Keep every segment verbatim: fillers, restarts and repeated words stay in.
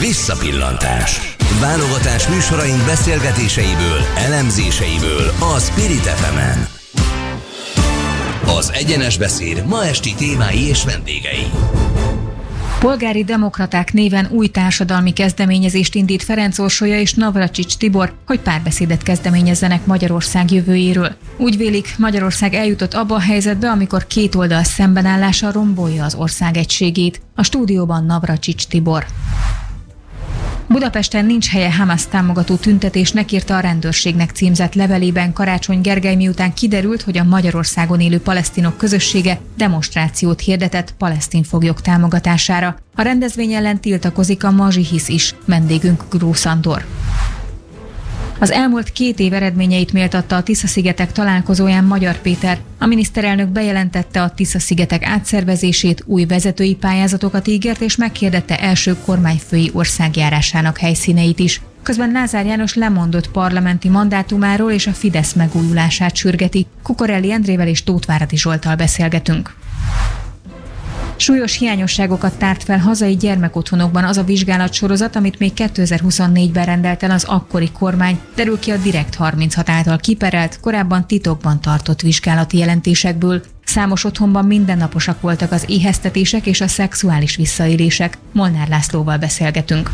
Visszapillantás. Válogatás műsoraink beszélgetéseiből, elemzéseiből a Spirit ef emen. Az Egyenes Beszéd ma esti témái és vendégei. Polgári demokraták néven új társadalmi kezdeményezést indít Ferenc Orsolya és Navracsics Tibor, hogy párbeszédet kezdeményezzenek Magyarország jövőjéről. Úgy vélik, Magyarország eljutott abba a helyzetbe, amikor két oldal szembenállása rombolja az ország egységét. A stúdióban Navracsics Tibor. Budapesten nincs helye Hamas támogató tüntetésnek, írta a rendőrségnek címzett levelében Karácsony Gergely, miután kiderült, hogy a Magyarországon élő palesztinok közössége demonstrációt hirdetett palesztin foglyok támogatására. A rendezvény ellen tiltakozik a Mazsihisz is, vendégünk Grósz Andor. Az elmúlt két év eredményeit méltatta a Tisza-szigetek találkozóján Magyar Péter. A miniszterelnök bejelentette a Tisza-szigetek átszervezését, új vezetői pályázatokat ígért és meghirdette első kormányfői országjárásának helyszíneit is. Közben Lázár János lemondott parlamenti mandátumáról és a Fidesz megújulását sürgeti. Kukorelli Endrével és Tóthváradi Zsolttal beszélgetünk. Súlyos hiányosságokat tárt fel hazai gyermekotthonokban az a vizsgálatsorozat, amit még kétezer-huszonnégyben rendelt el az akkori kormány, derül ki a Direkt harminchat által kiperelt, korábban titokban tartott vizsgálati jelentésekből. Számos otthonban mindennaposak voltak az éheztetések és a szexuális visszaélések. Molnár Lászlóval beszélgetünk.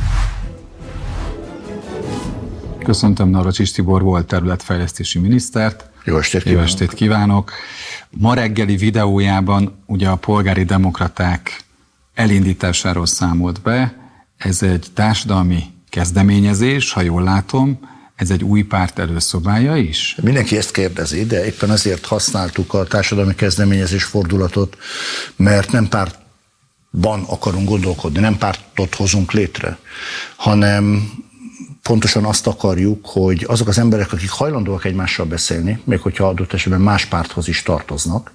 Köszöntöm Navracsics Tibor volt területfejlesztési minisztert. Jó estét kívánok. Jó estét kívánok. Ma reggeli videójában ugye a polgári demokraták elindításáról számolt be. Ez egy társadalmi kezdeményezés, ha jól látom. Ez egy új párt előszobája is? Mindenki ezt kérdezi, de éppen azért használtuk a társadalmi kezdeményezés fordulatot, mert nem pártban akarunk gondolkodni, nem pártot hozunk létre, hanem pontosan azt akarjuk, hogy azok az emberek, akik hajlandóak egymással beszélni, még hogyha adott esetben más párthoz is tartoznak,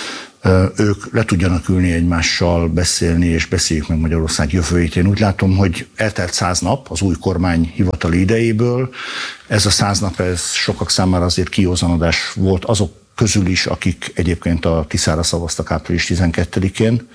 ők le tudjanak ülni egymással, beszélni, és beszéljük meg Magyarország jövőjét. Én úgy látom, hogy eltelt száz nap az új kormány hivatali idejéből. Ez a száz nap, ez sokak számára azért kiózanodás volt, azok közül is, akik egyébként a Tiszára szavaztak április tizenkettedikén,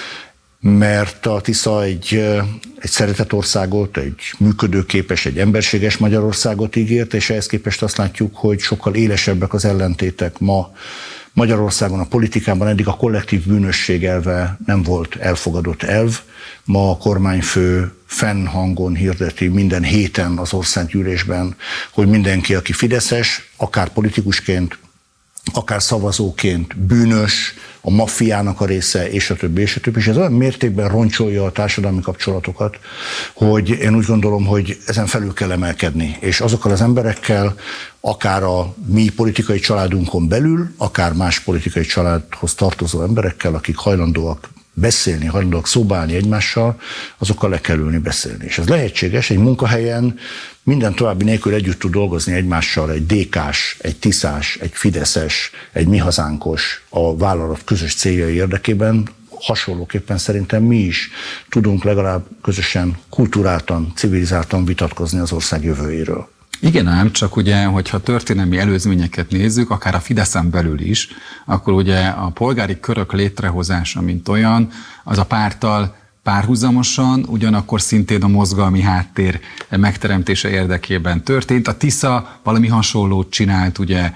mert a Tisza egy, egy szeretett országot, egy működőképes, egy emberséges Magyarországot ígért, és ehhez képest azt látjuk, hogy sokkal élesebbek az ellentétek ma Magyarországon, a politikában. Eddig a kollektív bűnösség elve nem volt elfogadott elv. Ma a kormányfő fennhangon hirdeti minden héten az országgyűlésben, hogy mindenki, aki fideszes, akár politikusként, akár szavazóként bűnös, a maffiának a része, és a többi, és a többi. És ez olyan mértékben roncsolja a társadalmi kapcsolatokat, hogy én úgy gondolom, hogy ezen felül kell emelkedni. És azokkal az emberekkel, akár a mi politikai családunkon belül, akár más politikai családhoz tartozó emberekkel, akik hajlandóak beszélni, hajlandóak szóbálni egymással, azokkal le kell ülni beszélni. És ez lehetséges, egy munkahelyen minden további nélkül együtt tud dolgozni egymással egy dé ká-s, egy tiszás, egy fideszes, egy mi hazánkos a vállalat közös céljai érdekében. Hasonlóképpen szerintem mi is tudunk legalább közösen, kulturáltan, civilizáltan vitatkozni az ország jövőjéről. Igen ám, csak ugye, hogyha történelmi előzményeket nézzük, akár a Fideszen belül is, akkor ugye a polgári körök létrehozása, mint olyan, az a párttal párhuzamosan, ugyanakkor szintén a mozgalmi háttér megteremtése érdekében történt. A Tisza valami hasonlót csinált ugye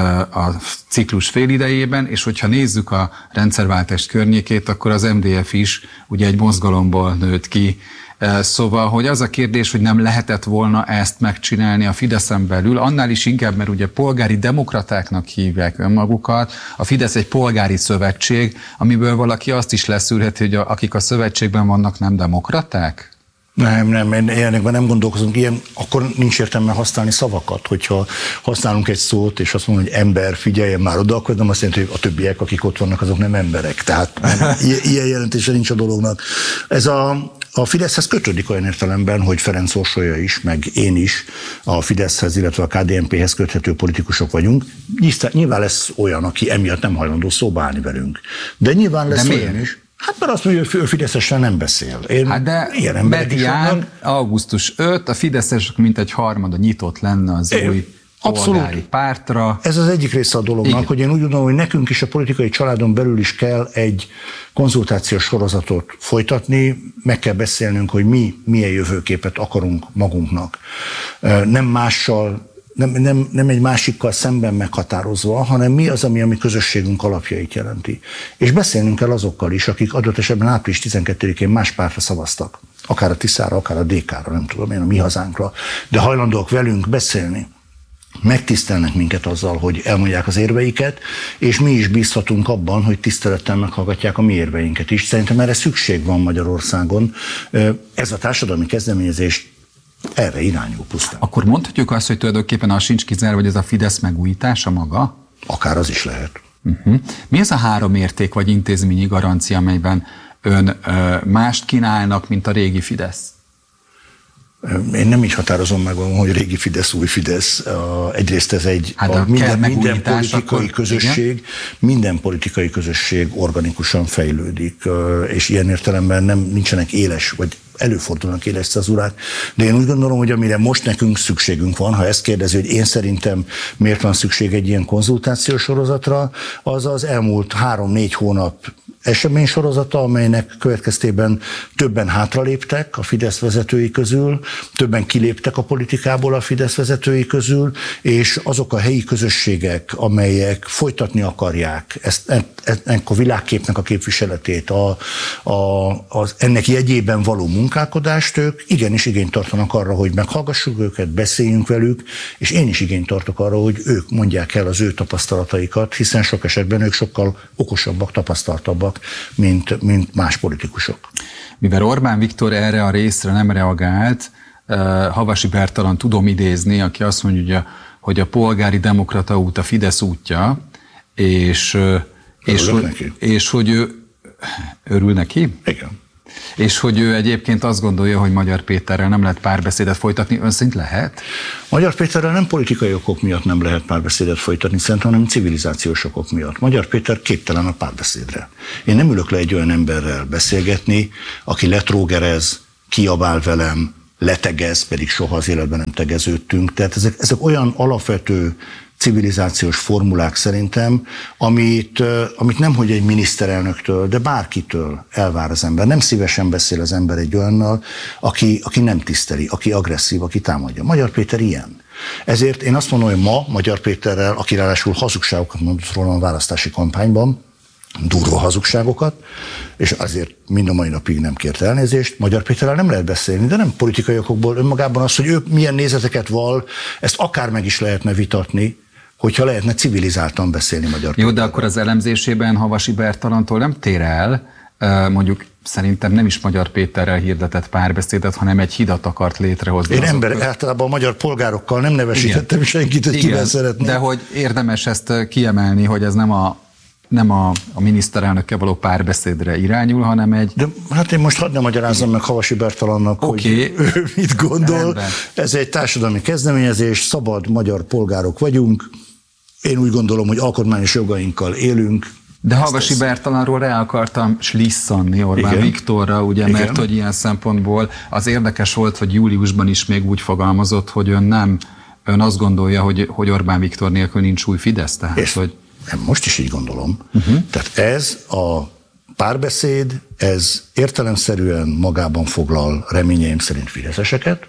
a ciklus félidejében, és hogyha nézzük a rendszerváltás környékét, akkor az em dé ef is ugye egy mozgalomból nőtt ki. Szóval, hogy az a kérdés, hogy nem lehetett volna ezt megcsinálni a Fideszen belül, annál is inkább, mert ugye polgári demokratáknak hívják önmagukat. A Fidesz egy polgári szövetség, amiből valaki azt is leszűrheti, hogy akik a szövetségben vannak, nem demokraták? Nem, nem, ilyenekben nem gondolkozunk, ilyen, akkor nincs értelme használni szavakat, hogyha használunk egy szót, és azt mondom, hogy ember, figyeljen már oda, akkor nem azt jelenti, hogy a többiek, akik ott vannak, azok nem emberek. Tehát nem, ilyen jelentése nincs a dolognak. Ez a, a Fideszhez kötődik olyan értelemben, hogy Ferenc Orsolya is, meg én is a Fideszhez, illetve a ká dé en péhez köthető politikusok vagyunk. Nyilván lesz olyan, aki emiatt nem hajlandó szóba állni velünk. De nyilván lesz De olyan is. Hát mert azt mondja, hogy ő fideszesen nem beszél. Én hát de ilyen emberek is vannak. augusztus ötödike, a fideszesek mint egy harmada nyitott lenne az É, új polgári pártra. Ez az egyik része a dolognak, igen. Hogy én úgy gondolom, hogy nekünk is a politikai családon belül is kell egy konzultációs sorozatot folytatni, meg kell beszélnünk, hogy mi milyen jövőképet akarunk magunknak. Nem mással, nem, nem, nem egy másikkal szemben meghatározva, hanem mi az, ami a mi közösségünk alapjait jelenti. És beszélnünk kell azokkal is, akik adott esetben április tizenkettedikén más pártra szavaztak. Akár a Tiszára, akár a dé ká-ra, nem tudom én, a Mi Hazánkra. De hajlandóak velünk beszélni. Megtisztelnek minket azzal, hogy elmondják az érveiket, és mi is bízhatunk abban, hogy tisztelettel meghallgatják a mi érveinket is. Szerintem erre szükség van Magyarországon. Ez a társadalmi kezdeményezés erre irányul pusztán. Akkor mondhatjuk azt, hogy tulajdonképpen az sincs kizárva, hogy ez a Fidesz megújítása maga? Akár az is lehet. Uh-huh. Mi ez a három érték vagy intézményi garancia, amelyben ön ö, mást kínálnak, mint a régi Fidesz? Én nem így határozom meg, hogy régi Fidesz, új Fidesz. Egyrészt ez egy hát a minden, minden politikai akkor, közösség, igen? minden politikai közösség organikusan fejlődik, és ilyen értelemben nem nincsenek éles, vagy előfordulnak éles cezurák, de én úgy gondolom, hogy amire most nekünk szükségünk van, ha ezt kérdezi, hogy én szerintem miért van szükség egy ilyen konzultációs sorozatra, az az elmúlt három-négy hónap eseménysorozata, amelynek következtében többen hátraléptek a Fidesz vezetői közül, többen kiléptek a politikából a Fidesz vezetői közül, és azok a helyi közösségek, amelyek folytatni akarják ezt, ennek a világképnek a képviseletét, a, a, az ennek jegyében való munkálkodást, ők igenis igényt tartanak arra, hogy meghallgassuk őket, beszéljünk velük, és én is igényt tartok arra, hogy ők mondják el az ő tapasztalataikat, hiszen sok esetben ők sokkal okosabbak, tapasztaltabbak, mint, mint más politikusok. Mivel Orbán Viktor erre a részre nem reagált, Havasi Bertalan tudom idézni, aki azt mondja, hogy a, hogy a polgári demokrata út a Fidesz útja, és, és, hogy, és hogy ő örül neki? Igen. És hogy ő egyébként azt gondolja, hogy Magyar Péterrel nem lehet párbeszédet folytatni, ön szerint lehet? Magyar Péterrel nem politikai okok miatt nem lehet párbeszédet folytatni, szerintem, hanem civilizációs okok miatt. Magyar Péter képtelen a párbeszédre. Én nem ülök le egy olyan emberrel beszélgetni, aki letrógerez, kiabál velem, letegez, pedig soha az életben nem tegeződtünk. Tehát ezek, ezek olyan alapvető civilizációs formulák szerintem, amit, amit nemhogy egy miniszterelnöktől, de bárkitől elvár az ember. Nem szívesen beszél az ember egy olyannal, aki, aki nem tiszteli, aki agresszív, aki támadja. Magyar Péter ilyen. Ezért én azt mondom, hogy ma Magyar Péterrel, aki ráadásul hazugságokat mondott róla a választási kampányban, durva hazugságokat, és azért mind a mai napig nem kért elnézést. Magyar Péterrel nem lehet beszélni, de nem politikai okokból. Önmagában az, hogy ő milyen nézeteket vall, ezt akár meg is lehetne vitatni, hogyha lehetne civilizáltan beszélni Magyar Péterrel. Jó, de akkor az elemzésében Havasi Bertalantól nem tér el, mondjuk szerintem nem is Magyar Péterrel hirdetett párbeszédet, hanem egy hidat akart létrehozni. Én ember, között. Általában a magyar polgárokkal nem nevesítettem igen. senkit, hogy kivel szeretném. De hogy érdemes ezt kiemelni, hogy ez nem a nem a, a miniszterelnökkel való párbeszédre irányul, hanem egy... De hát én most hadd ne magyarázzam meg Havasi Bertalannak, okay. hogy ő mit gondol. Rendben. Ez egy társadalmi kezdeményezés, szabad magyar polgárok vagyunk. Én úgy gondolom, hogy alkotmányos jogainkkal élünk. De Havasi Bertalanról rá akartam slisszanni Orbán igen. Viktorra, ugye, igen. mert hogy ilyen szempontból az érdekes volt, hogy júliusban is még úgy fogalmazott, hogy ön nem, ön azt gondolja, hogy, hogy Orbán Viktor nélkül nincs új Fidesz, tehát és hogy... Most is így gondolom. Uh-huh. Tehát ez a párbeszéd, ez értelemszerűen magában foglal reményeim szerint fideszeseket,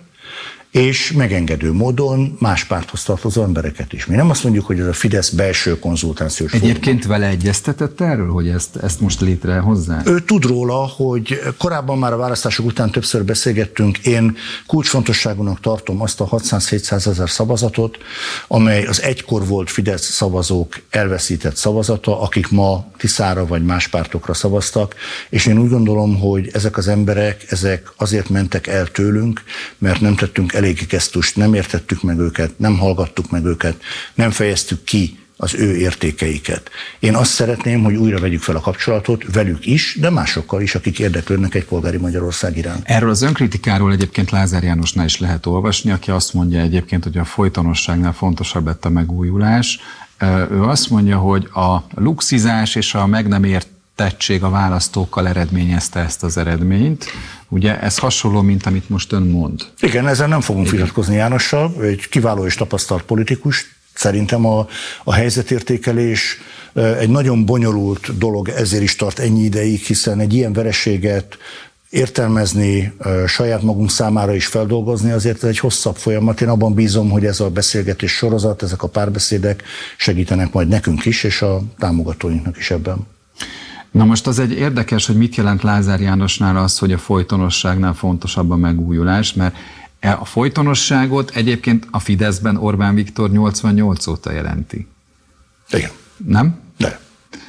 és megengedő módon más párthoz tartozó embereket is. Mi nem azt mondjuk, hogy ez a Fidesz belső konzultációs Egyébként fórum. Vele egyeztetett erről, hogy ezt, ezt most létrehozzá? Ő tud róla, hogy korábban már a választások után többször beszélgettünk, én kulcsfontosságúnak tartom azt a hatszáz-hétszáz ezer szavazatot, amely az egykor volt Fidesz szavazók elveszített szavazata, akik ma Tiszára vagy más pártokra szavaztak, és én úgy gondolom, hogy ezek az emberek, ezek azért mentek el tőlünk, mert nem tettünk elég gesztust, nem értettük meg őket, nem hallgattuk meg őket, nem fejeztük ki az ő értékeiket. Én azt szeretném, hogy újra vegyük fel a kapcsolatot velük is, de másokkal is, akik érdeklődnek egy polgári Magyarország iránt. Erről az önkritikáról egyébként Lázár Jánosnál is lehet olvasni, aki azt mondja egyébként, hogy a folytonosságnál fontosabb lett a megújulás. Ő azt mondja, hogy a luxizás és a meg nem ért tettség a választókkal eredményezte ezt az eredményt. Ugye ez hasonló, mint amit most ön mond. Igen, ezzel nem fogunk vitatkozni Jánossal, egy kiváló és tapasztalt politikus. Szerintem a, a helyzetértékelés egy nagyon bonyolult dolog, ezért is tart ennyi ideig, hiszen egy ilyen vereséget értelmezni, saját magunk számára is feldolgozni, azért ez egy hosszabb folyamat. Én abban bízom, hogy ez a beszélgetés sorozat, ezek a párbeszédek segítenek majd nekünk is, és a támogatóinknak is ebben. Na most az egy érdekes, hogy mit jelent Lázár Jánosnál az, hogy a folytonosságnál fontosabb a megújulás, mert a folytonosságot egyébként a Fideszben Orbán Viktor nyolcvannyolc óta jelenti. Igen. Nem? De.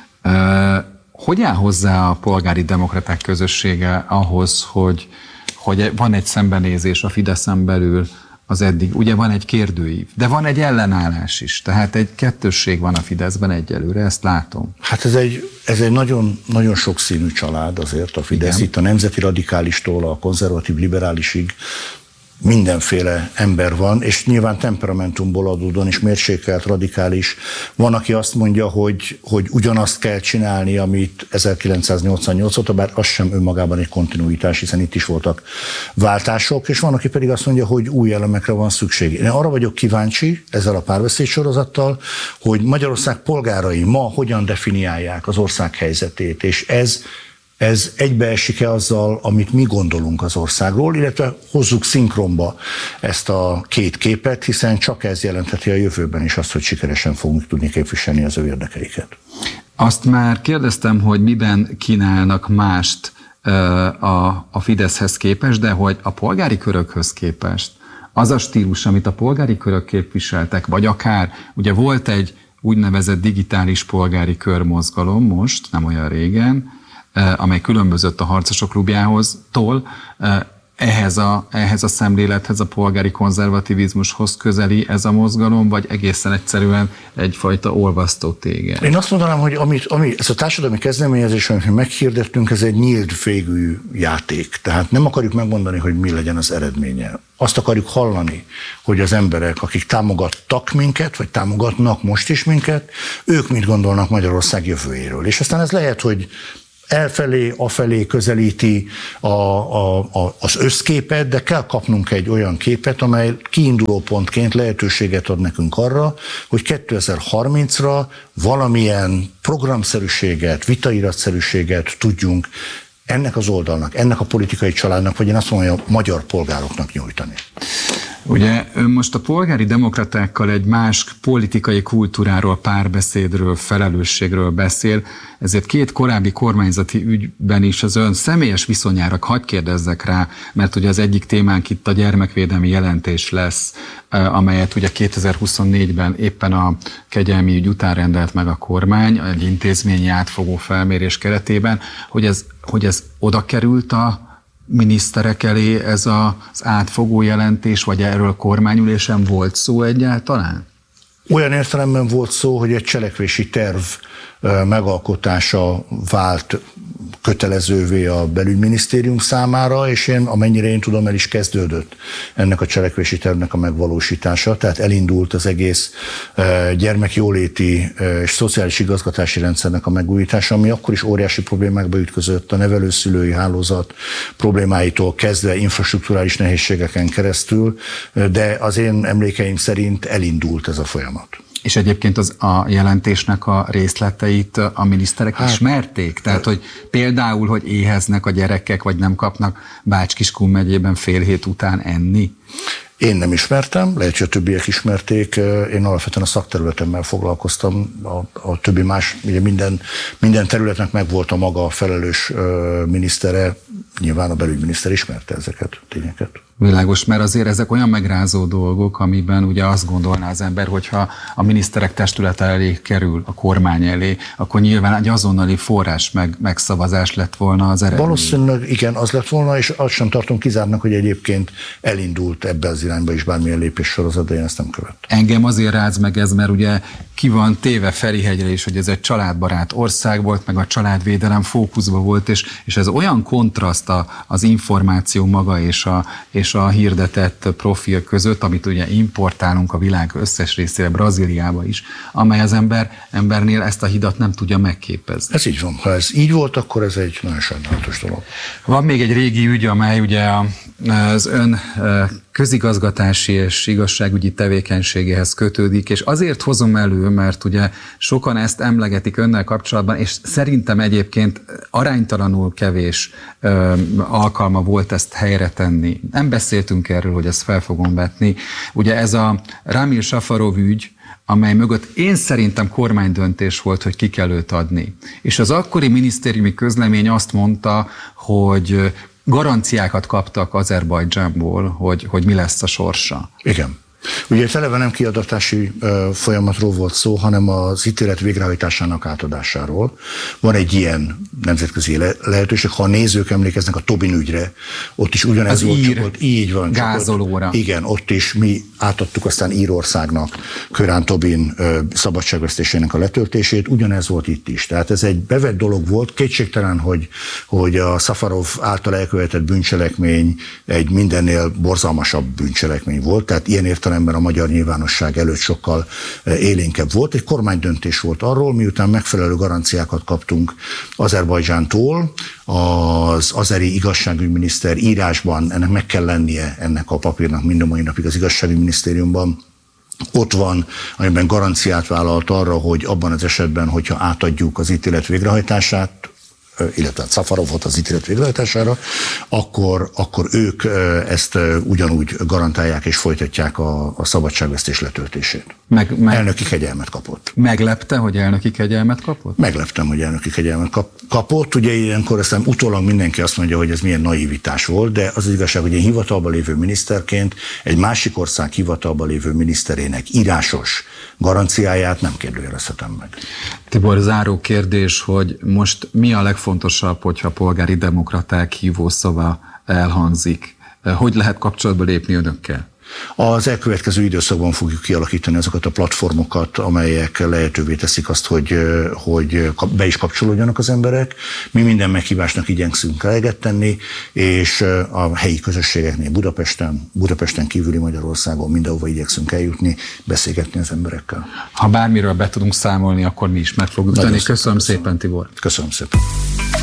Uh, hogy áll hozzá a polgári demokraták közössége ahhoz, hogy, hogy van egy szembenézés a Fideszen belül az eddig, ugye van egy kérdőív, de van egy ellenállás is, tehát egy kettősség van a Fideszben egyelőre, ezt látom. Hát ez egy, ez egy nagyon, nagyon sokszínű család azért a Fidesz, igen. Itt a nemzeti radikálistól a konzervatív liberálisig mindenféle ember van, és nyilván temperamentumból adódóan is mérsékelt, radikális. Van, aki azt mondja, hogy, hogy ugyanazt kell csinálni, amit ezerkilencszáznyolcvannyolc óta, bár az sem önmagában egy kontinuitás, hiszen itt is voltak váltások, és van, aki pedig azt mondja, hogy új elemekre van szükség. Én arra vagyok kíváncsi ezzel a párbeszéd sorozattal, hogy Magyarország polgárai ma hogyan definiálják az ország helyzetét, és ez Ez egybeesik-e azzal, amit mi gondolunk az országról, illetve hozzuk szinkronba ezt a két képet, hiszen csak ez jelentheti a jövőben is azt, hogy sikeresen fogunk tudni képviselni az ő érdekeiket. Azt már kérdeztem, hogy miben kínálnak mást a, a Fideszhez képest, de hogy a polgári körökhöz képest az a stílus, amit a polgári körök képviseltek, vagy akár, ugye volt egy úgynevezett digitális polgári körmozgalom most, nem olyan régen, amely különbözött a Harcosok Klubjához, tól, ehhez a, ehhez a szemlélethez, a polgári konzervativizmushoz közeli ez a mozgalom, vagy egészen egyszerűen egyfajta olvasztó tégely? Én azt mondanám, hogy amit, ami, ez a társadalmi kezdeményezés, amit meghirdettünk, ez egy nyílt végű játék. Tehát nem akarjuk megmondani, hogy mi legyen az eredménye. Azt akarjuk hallani, hogy az emberek, akik támogattak minket, vagy támogatnak most is minket, ők mit gondolnak Magyarország jövőjéről. És aztán ez lehet, hogy elfelé, afelé közelíti a, a, a, az összképet, de kell kapnunk egy olyan képet, amely kiinduló pontként lehetőséget ad nekünk arra, hogy kétezer-harmincra valamilyen programszerűséget, vitairatszerűséget tudjunk ennek az oldalnak, ennek a politikai családnak, vagy én azt mondom, hogy a magyar polgároknak nyújtani. Ugye ön most a polgári demokratákkal egy más politikai kultúráról, párbeszédről, felelősségről beszél, ezért két korábbi kormányzati ügyben is az ön személyes viszonyára hadd kérdezzek rá, mert ugye az egyik témánk itt a gyermekvédelmi jelentés lesz, amelyet ugye kétezer-huszonnégyben éppen a kegyelmi ügy után rendelt meg a kormány, egy intézményi átfogó felmérés keretében, hogy ez, hogy ez oda került a miniszterek elé ez az átfogó jelentés, vagy erről kormányülésen volt szó egyáltalán? Olyan értelemben volt szó, hogy egy cselekvési terv megalkotása vált kötelezővé a belügyminisztérium számára, és én, amennyire én tudom, el is kezdődött ennek a cselekvési tervnek a megvalósítása, tehát elindult az egész gyermekjóléti és szociális igazgatási rendszernek a megújítása, ami akkor is óriási problémákba ütközött, a nevelőszülői hálózat problémáitól kezdve infrastrukturális nehézségeken keresztül, de az én emlékeim szerint elindult ez a folyamat. És egyébként az a jelentésnek a részleteit a miniszterek hát, ismerték? Tehát, hogy például, hogy éheznek a gyerekek, vagy nem kapnak Bács-Kiskun megyében fél hét után enni? Én nem ismertem, lehet, hogy a többiek ismerték. Én alapvetően a szakterületemmel foglalkoztam, a, a többi más, ugye minden, minden területnek megvolt a maga felelős minisztere, nyilván a belügyminiszter ismerte ezeket a tényeket. Világos, mert azért ezek olyan megrázó dolgok, amiben ugye azt gondolná az ember, hogyha a miniszterek testülete elé kerül, a kormány elé, akkor nyilván egy azonnali forrás meg, megszavazás lett volna az eredmény. Valószínűleg igen, az lett volna, és azt sem tartom kizártnak, hogy egyébként elindult ebbe az irányba is bármilyen lépés sorozat, de én ezt nem követtem. Engem azért ráz meg ez, mert ugye ki van téve Ferihegyre is, hogy ez egy családbarát ország volt, meg a családvédelem fókuszba volt, és, és ez olyan kontraszt az információ maga és a, és és a hirdetett profil között, amit ugye importálunk a világ összes részére, Brazíliába is, amely az ember, embernél ezt a hidat nem tudja megképezni. Ez így van. Ha ez így volt, akkor ez egy nagyon sajnálatos dolog. Van még egy régi ügy, amely ugye az ön közigazgatási és igazságügyi tevékenységéhez kötődik, és azért hozom elő, mert ugye sokan ezt emlegetik önnel kapcsolatban, és szerintem egyébként aránytalanul kevés ö, alkalma volt ezt helyre tenni. Nem beszéltünk erről, hogy ezt fel fogom vetni. Ugye ez a Ramil Safarov ügy, amely mögött én szerintem kormánydöntés volt, hogy ki kell őt adni. És az akkori minisztériumi közlemény azt mondta, hogy garanciákat kaptak Azerbajdzsánból, hogy, hogy mi lesz a sorsa. Igen. Ugye itt eleve nem kiadatási uh, folyamatról volt szó, hanem az ítélet végrehajtásának átadásáról. Van egy ilyen nemzetközi le- lehetőség, ha a nézők emlékeznek a Tobin ügyre, ott is ugyanez az volt, ír csak ott így van. gázolóra. Ott, igen, ott is mi átadtuk aztán Írországnak Kőrán Tobin uh, szabadságvesztésének a letöltését, ugyanez volt itt is. Tehát ez egy bevett dolog volt, kétségtelen, hogy, hogy a Safarov által elkövetett bűncselekmény egy mindennél borzalmasabb bűncselekmény volt, tehát ilyen értelemben a magyar nyilvánosság előtt sokkal élénkebb volt. Egy kormánydöntés volt arról, miután megfelelő garanciákat kaptunk Azerbajdzsántól, az azeri igazságügyminiszter írásban, ennek meg kell lennie ennek a papírnak mind a mai napig az igazságügyminisztériumban, ott van, amiben garanciát vállalt arra, hogy abban az esetben, hogyha átadjuk az ítélet végrehajtását, illetve Safarovot az ítélet végrehajtására, akkor, akkor ők ezt ugyanúgy garantálják és folytatják a, a szabadságvesztés letöltését. Meg, meg, elnöki kegyelmet kapott. Meglepte, hogy elnöki kegyelmet kapott? Megleptem, hogy elnöki kegyelmet kap, kapott. Ugye ilyenkor aztán utólag mindenki azt mondja, hogy ez milyen naivitás volt, de az, az igazság, hogy én hivatalban lévő miniszterként egy másik ország hivatalban lévő miniszterének írásos garanciáját nem kérdőjelezhetem meg. Tibor, záró kérdés, hogy most mi a legfontosabb, hogyha polgári demokraták hívószava elhangzik? Hogy lehet kapcsolatba lépni önökkel? Az elkövetkező időszakban fogjuk kialakítani azokat a platformokat, amelyek lehetővé teszik azt, hogy, hogy be is kapcsolódjanak az emberek. Mi minden meghívásnak igyekszünk eleget tenni, és a helyi közösségeknél Budapesten, Budapesten kívüli Magyarországon mindenhova igyekszünk eljutni, beszélgetni az emberekkel. Ha bármiről be tudunk számolni, akkor mi is meg fogjuk tenni. Köszönöm, köszönöm szépen, Tibor. Köszönöm szépen.